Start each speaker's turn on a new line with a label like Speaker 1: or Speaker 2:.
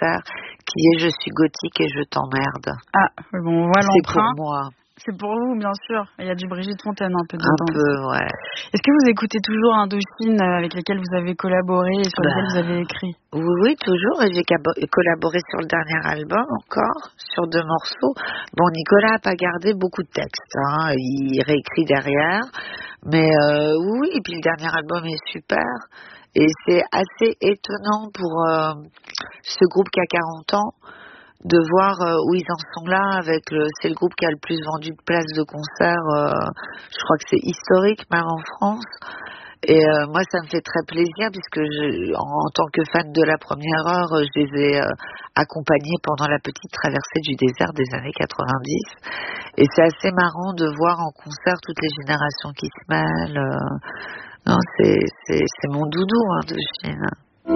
Speaker 1: concert, qui est Je suis gothique et je t'emmerde.
Speaker 2: Ah, bon, on voit
Speaker 1: C'est
Speaker 2: l'emprunt.
Speaker 1: pour moi.
Speaker 2: C'est pour vous, bien sûr. Il y a du Brigitte Fontaine un peu dedans.
Speaker 1: Un peu, ouais.
Speaker 2: Est-ce que vous écoutez toujours Indochine avec lesquels vous avez collaboré et sur lesquels vous avez écrit?
Speaker 1: Oui, toujours. Et j'ai collaboré sur le dernier album encore, sur 2 morceaux. Bon, Nicolas a pas gardé beaucoup de textes, hein. Il réécrit derrière. Mais oui, et puis le dernier album est super. Et c'est assez étonnant pour ce groupe qui a 40 ans de voir où ils en sont là avec c'est le groupe qui a le plus vendu de places de concert, je crois que c'est historique même en France. Et moi ça me fait très plaisir puisque en tant que fan de la première heure, je les ai accompagnés pendant la petite traversée du désert des années 90. Et c'est assez marrant de voir en concert toutes les générations qui se mêlent. Non, c'est mon doudou, Indochine.